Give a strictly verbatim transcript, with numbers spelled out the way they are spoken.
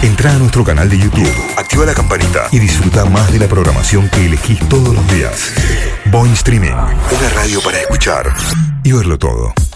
Entrá a nuestro canal de YouTube, activa la campanita y disfruta más de la programación que elegís todos los días. Boing Streaming, una radio para escuchar y verlo todo.